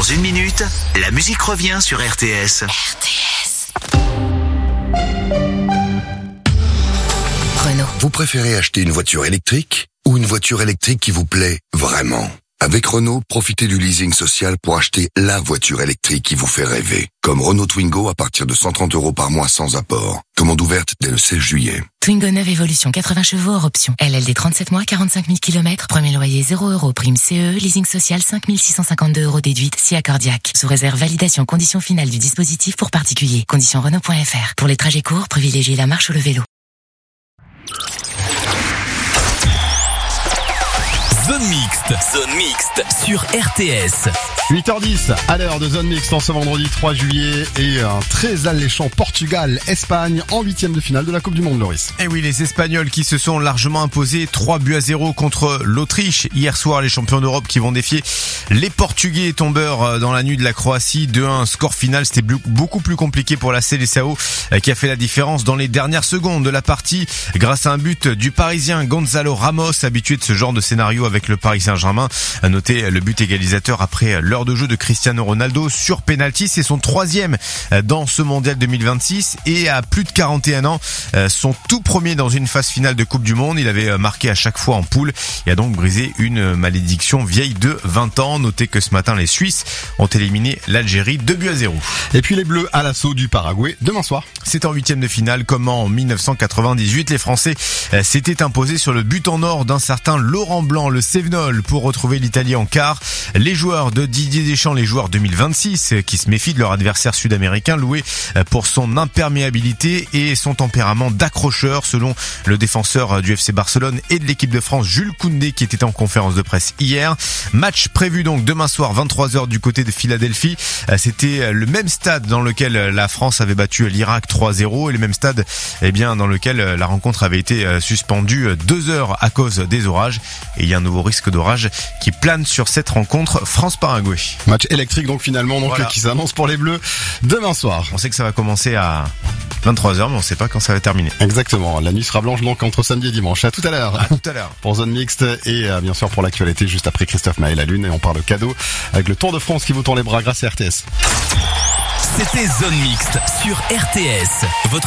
une minute, la musique revient sur RTS. Renault. Vous préférez acheter une voiture électrique ou une voiture électrique qui vous plaît vraiment? Avec Renault, profitez du leasing social pour acheter la voiture électrique qui vous fait rêver. Comme Renault Twingo à partir de 130 € par mois sans apport. Commande ouverte dès le 16 juillet. Twingo 9 Evolution, 80 chevaux hors option. LLD 37 mois, 45 000 km. Premier loyer 0 €. Prime CE. Leasing social 5 652 € déduite. Si accordiaque. Sous réserve validation conditions finales du dispositif pour particuliers. Conditions Renault.fr. Pour les trajets courts, privilégiez la marche ou le vélo. Zone mixte sur RTS. 8h10 à l'heure de Zone Mixte en ce vendredi 3 juillet et un très alléchant Portugal-Espagne en 8e de finale de la Coupe du Monde, Loris. Et oui, les Espagnols qui se sont largement imposés 3-0 contre l'Autriche. Hier soir, les champions d'Europe qui vont défier les Portugais tombeurs dans la nuit de la Croatie. 2-1, score final, c'était beaucoup plus compliqué pour la Seleção qui a fait la différence dans les dernières secondes de la partie grâce à un but du Parisien Gonzalo Ramos, habitué de ce genre de scénario avec le Paris Saint-Germain. À noter le but égalisateur après l'heure de jeu de Cristiano Ronaldo sur penalty. C'est son 3e dans ce mondial 2026 et à plus de 41 ans, son tout premier dans une phase finale de Coupe du Monde. Il avait marqué à chaque fois en poule et a donc brisé une malédiction vieille de 20 ans. Notez que ce matin, les Suisses ont éliminé l'Algérie 2-0. Et puis les Bleus à l'assaut du Paraguay demain soir. C'est en 8e de finale comme en 1998. Les Français s'étaient imposés sur le but en or d'un certain Laurent Blanc, le Cévenol, pour retrouver l'Italie en quart. Les joueurs de Didier Deschamps, les joueurs 2026, qui se méfient de leur adversaire sud-américain, loué pour son imperméabilité et son tempérament d'accrocheur, selon le défenseur du FC Barcelone et de l'équipe de France, Jules Koundé, qui était en conférence de presse hier. Match prévu donc demain soir, 23h du côté de Philadelphie. C'était le même stade dans lequel la France avait battu l'Irak 3-0 et le même stade, dans lequel la rencontre avait été suspendue 2 heures à cause des orages. Et il y a un nouveau risque d'orage qui plane sur cette rencontre France-Paraguay. Match électrique donc finalement qui s'annonce pour les Bleus demain soir. On sait que ça va commencer à 23h mais on sait pas quand ça va terminer. Exactement, la nuit sera blanche donc entre samedi et dimanche. À tout à l'heure. À tout à l'heure. Pour Zone Mixte et bien sûr pour l'actualité juste après Christophe Maé la Lune et on parle de cadeaux avec le Tour de France qui vous tend les bras grâce à RTS. C'était Zone Mixte sur RTS. Votre